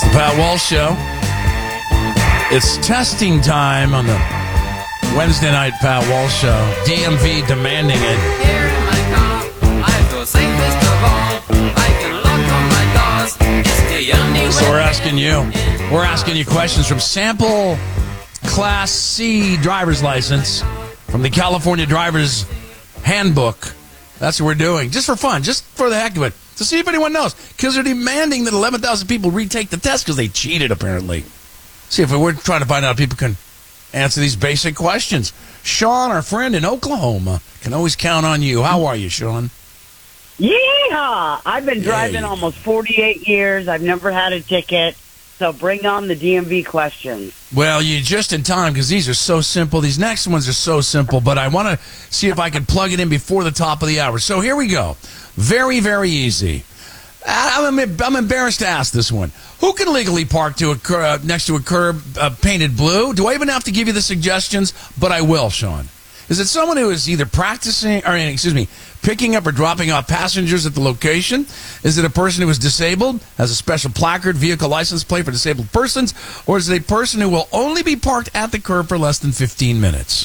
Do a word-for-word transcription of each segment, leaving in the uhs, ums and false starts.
Pat Walsh Show. It's testing time on the Wednesday night Pat Walsh Show. D M V demanding it. Here in my car, I feel safest of all. I can lock on my doors. It's the only way. So we're asking you. We're asking you questions from sample Class C driver's license from the California Driver's Handbook. That's what we're doing. Just for fun. Just for the heck of it. To see if anyone knows. Because they're demanding that eleven thousand people retake the test because they cheated, apparently. See if we're trying to find out if people can answer these basic questions. Sean, our friend in Oklahoma, can always count on you. How are you, Sean? Yeehaw! I've been driving Yay. almost forty-eight years. I've never had a ticket. So bring on the D M V questions. Well, you're just in time because these are so simple. These next ones are so simple, but I want to see if I can plug it in before the top of the hour. So here we go. Very, very easy. I'm, I'm embarrassed to ask this one. Who can legally park to a cur- uh, next to a curb uh, painted blue? Do I even have to give you the suggestions? But I will, Sean. Is it someone who is either practicing, or excuse me, picking up or dropping off passengers at the location? Is it a person who is disabled, has a special placard, vehicle license plate for disabled persons? Or is it a person who will only be parked at the curb for less than fifteen minutes?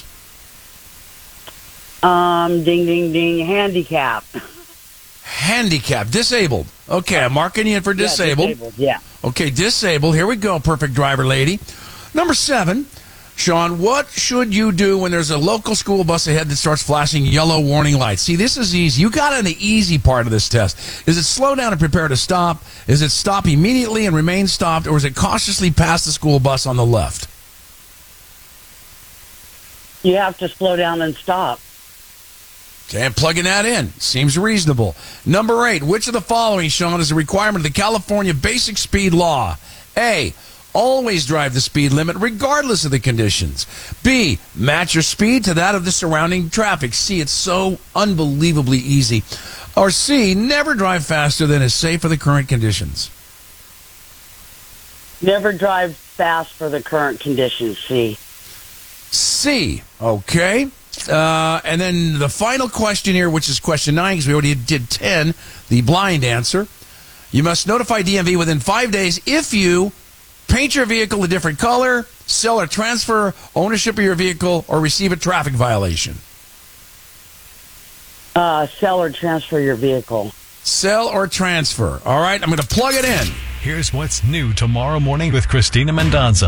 Um, ding, ding, ding, handicap. Handicap, disabled. Okay, I'm marking you in for disabled. Yeah, disabled, yeah. Okay, disabled. Here we go, perfect driver lady. Number seven, Sean, what should you do when there's a local school bus ahead that starts flashing yellow warning lights? See, this is easy. You got on the easy part of this test. Is it slow down and prepare to stop? Is it stop immediately and remain stopped? Or is it cautiously pass the school bus on the left? You have to slow down and stop. Okay, I'm plugging that in. Seems reasonable. Number eight, which of the following, Sean, is a requirement of the California Basic Speed Law? A, always drive the speed limit regardless of the conditions. B, match your speed to that of the surrounding traffic. C, it's so unbelievably easy. Or C, never drive faster than is safe for the current conditions. Never drive fast for the current conditions, see. C, okay. Uh, and then the final question here, which is question nine, because we already did ten, the blind answer. You must notify D M V within five days if you paint your vehicle a different color, sell or transfer ownership of your vehicle, or receive a traffic violation. Uh, sell or transfer your vehicle. Sell or transfer. All right, I'm going to plug it in. Here's what's new tomorrow morning with Christina Mendonza.